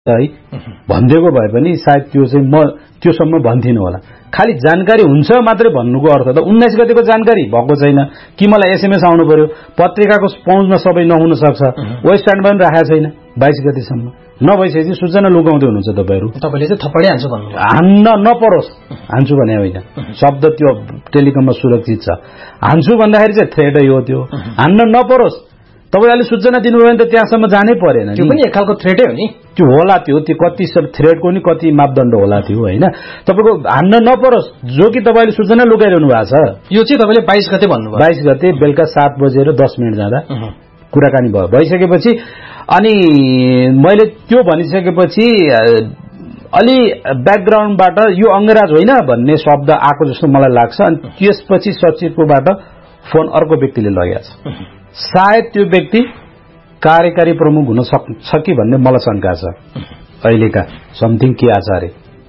है भनिदिएको भए पनि सायद त्यो चाहिँ म त्योसम्म भन्थिन होला। खाली जानकारी हुन्छ मात्रै भन्नुको अर्थ त 19 गतेको जानकारी भएको छैन कि मलाई एसएमएस आउनु पर्यो, पत्रिकाको पहुँचमा सबै नहुन सक्छ, वेस्ट स्ट्यान्डमा पनि राखेको छैन 22 गतेसम्म नभइसकेपछि सूचना लुकाउँदै हुनुहुन्छ तपाईहरु। तपाईले चाहिँ थप्पडै हान्छु भन्नु, हान्न नपरोस्, हान्छु भने होइन, शब्द त्यो टेलिकममा सुरक्षित छ। हान्छु भन्दाखेरि चाहिँ थ्रेटै हो, त्यो हान्न नपरोस्। तपाईले सूचना दिनुभयो भने त त्यहाँसम्म जानै परेन नि, त्यो पनि एक खालको थ्रेटै हो नि। त्यो होला, त्यो कति थ्रेटको नि कति मापदण्ड होला त्यो हैन। तपाईको हान्न नपरोस्, जो कि तपाईले सूचना लुकाइरहनु भएको छ। यो चाहिँ तपाईले 22 गते भन्नुभयो। 22 गते बेलुका 7:10 जाँदा कुराकानी भयो। भइसकेपछि अनि मैले त्यो भनिसकेपछि अलि ब्याकग्राउन्डबाट यो अंगराज होइन भन्ने शब्द आएको जस्तो मलाई लाग्छ। अनि त्यसपछि सचिवकोबाट फोन अर्को व्यक्तिले लगेछ। सायद त्यो व्यक्ति कार्यकारी प्रमुख हुन सक्छ कि भन्ने मलाई शंका छ अहिलेका समथिङ के आचार्य।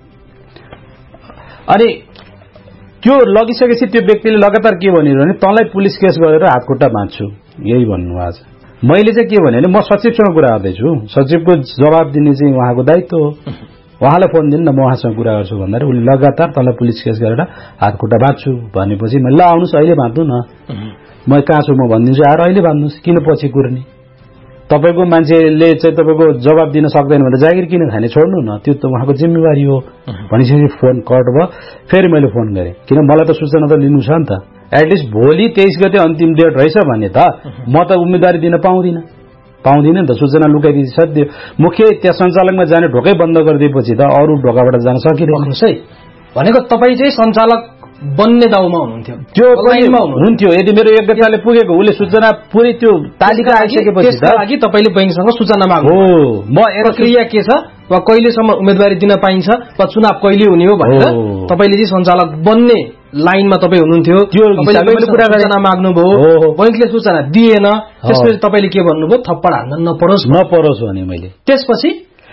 अनि त्यो लगिसकेपछि त्यो व्यक्तिले लगातार के भन्यो भने तँलाई पुलिस केस गरेर हातखुट्टा बाँध्छु, यही भन्नु आज। मैले चाहिँ के भने म सचिवसँग कुरा गर्दैछु, सचिवको जवाब दिने चाहिँ उहाँको दायित्व हो, उहाँलाई फोन दिनु न म उहाँसँग कुरा गर्छु भन्दा उले लगातार तँलाई पुलिस केस गरेर हातखुट्टा बाँध्छु भनेपछि मैले ल आउनुस् अहिले बाँध्नु न, म कहाँ छु म भनिदिन्छु, आएर अहिले बाँध्नुस्, किन पछि कुर्ने। तपाईको मान्छेले चाहिँ तपाईको जवाब दिन सक्दैन भने जागिर किन खाने, छोड्नु न, त्यो त उहाँको जिम्मेवारी हो भनिसकेपछि फोन कट भयो। फेरि मैले फोन गरेँ, किन मलाई त सूचना त लिनु छ नि त, एटलिस्ट भोलि 23 गते अन्तिम डेट रहेछ भने त म त उम्मेदवारी दिन पाउँदिन नि त, सूचना लुकाइदिन्छ। मुख्य त्यहाँ सञ्चालकमा जाने ढोकै बन्द गरिदिएपछि त अरू ढोकाबाट जान सकिरहेछ है। भनेको तपाईँ चाहिँ सञ्चालक बन्ने दाउमा हुनुहुन्थ्यो, त्यो लाइनमा हुनुहुन्थ्यो। यदि मेरो योग्यताले पुगेको उले सूचना पुरै त्यो तालिका आइसकेपछि त्यसका लागि तपाईले बैंकसँग सूचना माग्नु हो, म प्रक्रिया के छ वा कहिलेसम्म उम्मेदवारी दिन पाइन्छ वा चुनाव कहिले हुने हो भनेर तपाईले चाहिँ सञ्चालक बन्ने लाइनमा तपाई हुनुहुन्थ्यो। तपाईले सूचना माग्नुभयो, बैंकले सूचना दिएन, त्यसपछि तपाईले के भन्नुभयो, थप्पड हान्न नपरोस् भने मैले। त्यसपछि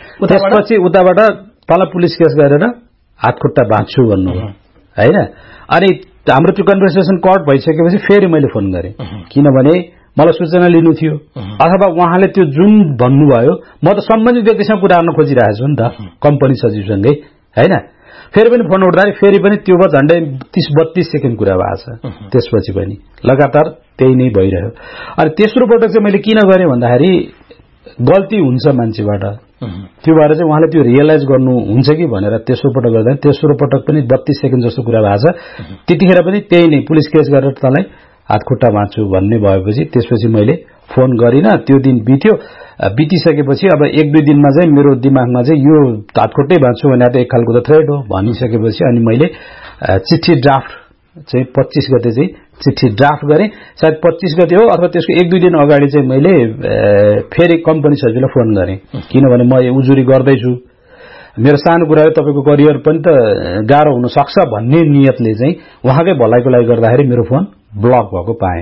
उताबाट तल पुलिस केस गरेर हातखुट्टा बाँध्छु भन्नुभयो हैन। अनि हाम्रो त्यो कन्भर्सेसन कट भइसकेपछि फेरि मैले फोन गरेँ, किनभने मलाई सूचना लिनु थियो अथवा उहाँले त्यो जुन भन्नुभयो म त सम्बन्धित व्यक्तिसँग कुरा गर्न खोजिरहेको छु नि त, कम्पनी सचिवसँगै हैन। फेरि पनि फोन उठ्दाखेरि फेरि पनि त्यो झन्डै 30-32 सेकेन्ड कुरा भएको छ। त्यसपछि पनि लगातार त्यही नै भइरह्यो। अनि तेस्रो पटक चाहिँ मैले किन गरेँ भन्दाखेरि गल्ती हुन्छ मान्छेबाट, त्यो भएर चाहिँ उहाँले त्यो रियलाइज गर्नु हुन्छ कि भनेर तेस्रो पटक गर्दा तेस्रो पटक पनि 32 सेकेन्ड जस्तो कुरा भएको छ। त्यतिखेर पनि त्यही नै पुलिस केस गरेर तँलाई हातखुट्टा बाँध्छु भन्ने भएपछि त्यसपछि मैले फोन गरिनँ। त्यो दिन बित्यो, बितिसकेपछि अब 1-2 दिनमा चाहिँ मेरो दिमागमा चाहिँ यो हातखुट्टै बाँध्छु भने त एक खालको त थ्रेट हो भनिसकेपछि अनि मैले चिठी ड्राफ्ट चाहिँ 25 गते चाहिँ चिठी ड्राफ्ट गरेँ। सायद 25 गते हो अथवा त्यसको 1-2 दिन अगाडि चाहिँ मैले फेरि कम्पनी सचिवलाई फोन गरेँ, किनभने म उजुरी गर्दैछु, मेरो सानो कुरा हो, तपाईको करियर पनि त गाह्रो हुन सक्छ भन्ने नियतले चाहिँ उहाँकै भलाइको लागि गर्दाखेरि मेरो फोन ब्लक भएको पाएँ।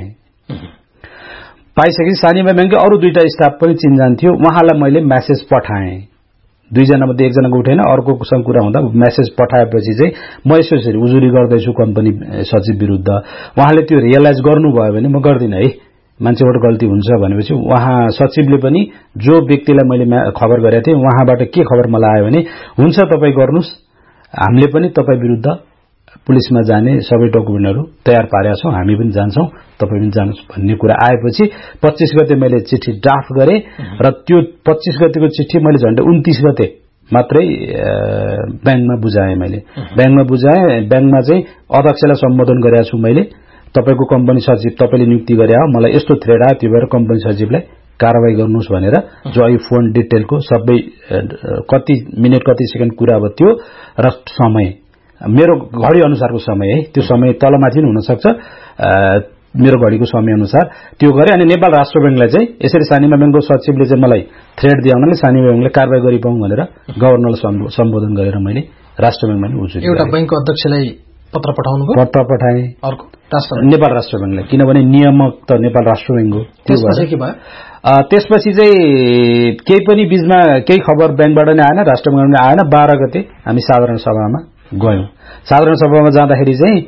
पाइसकेपछि सानीमा ब्याङ्ककै अरू 2टा स्टाफ पनि चिन्जान थियो, उहाँलाई मैले मेसेज पठाएँ। 2 जना मध्ये 1 जनाको उठेन, अर्कोसँग कुरा हुँदा मेसेज पठाएपछि चाहिँ म यसरी उजुरी गर्दैछु कम्पनी सचिव विरुद्ध, उहाँले त्यो रियलाइज गर्नुभयो भने म गर्दिन है, मान्छेबाट गल्ती हुन्छ भनेपछि उहाँ सचिवले पनि जो व्यक्तिलाई मैले खबर गरेको थिएँ उहाँबाट के खबर मलाई आयो भने हुन्छ तपाई गर्नुस्, हामीले पनि तपाई विरुद्ध पुलिसमा जाने सबै डकुमेन्टहरु तयार पारेका छौं, हामी पनि जान्छौं, तपाई पनि जानुस् भन्ने कुरा आएपछि 25 गते मैले चिठी ड्राफ्ट गरेँ र त्यो 25 गतेको चिठी मैले झन्डै 29 गते मात्रै ब्याङ्कमा बुझाएँ। मैले ब्याङ्कमा बुझाएँ, ब्याङ्कमा चाहिँ अध्यक्षलाई सम्बोधन गरेको छु मैले, तपाईको कम्पनी सचिव तपाईले नियुक्ति गरे हो, मलाई यस्तो थ्रेड आयो, त्यो भएर कम्पनी सचिवलाई कारबाही गर्नुस् भनेर जो यो फोन डिटेलको सबै कति मिनेट कति सेकेन्ड कुरा भयो त्यो र समय मेरो घडी अनुसारको समय है, त्यो समय तलमाथि पनि हुन सक्छ, मेरो घडीको समय अनुसार त्यो गरे। अनि नेपाल राष्ट्र बैंकलाई चाहिँ यसरी सानीमा बैंकको सचिवले चाहिँ मलाई थ्रेड दिएनले सानीमा बैंकले कारबाही गरिपाउँ भनेर गभर्नरलाई सम्बोधन गरेर मैले राष्ट्र बैंकमा नि उजुरी एउटा बैंकको अध्यक्षलाई पत्र पठाउनु भयो, पत्र पठाए अर्को नेपाल राष्ट्र बैंकलाई, किनभने नियामक त नेपाल राष्ट्र बैंक हो। त्यसपछि के भयो? त्यसपछि चाहिँ केही पनि बीचमा केही खबर बैंकबाट नै आएन, राष्ट्र बैंकबाट आएन। 12 गते हामी साधारण सभामा गयौं। साधारण सभामा जाँदाखेरि चाहिँ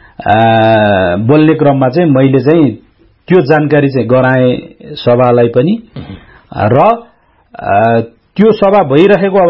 बोल्ने क्रममा चाहिँ मैले चाहिँ त्यो जानकारी चाहिँ गराएँ सभालाई पनि र त्यो सभा भइरहेको